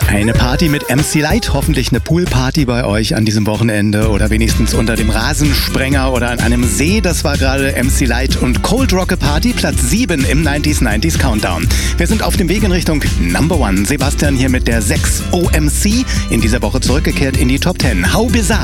Eine Party mit MC Light, hoffentlich eine Poolparty bei euch an diesem Wochenende oder wenigstens unter dem Rasensprenger oder an einem See. Das war gerade MC Light und Cold Rock Party, Platz 7 im 90s Countdown. Wir sind auf dem Weg in Richtung Number One. Sebastian hier mit der 6 OMC, in dieser Woche zurückgekehrt in die Top 10. How Bizarre.